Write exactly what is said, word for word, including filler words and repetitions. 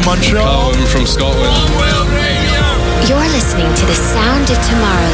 Montreal. Colin from Scotland. You're listening to The Sound of Tomorrow